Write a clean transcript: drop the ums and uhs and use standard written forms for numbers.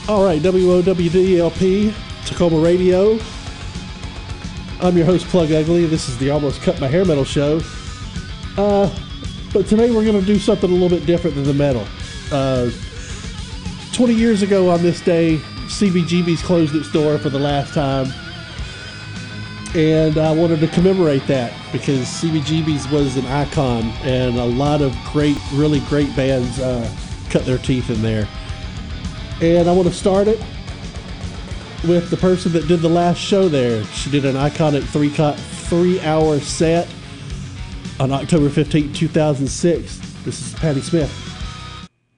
All right, WOWDLP, Tacoma Radio. I'm your host, Plug Ugly. This is the Almost Cut My Hair Metal show. But today we're going to do something a little bit different than the metal. 20 years ago on this day, CBGB's closed its door for the last time. And I wanted to commemorate that because CBGB's was an icon and a lot of really great bands cut their teeth in there. And I want to start it with the person that did the last show there. She did an iconic 3-hour set on October 15, 2006. This is Patti Smith.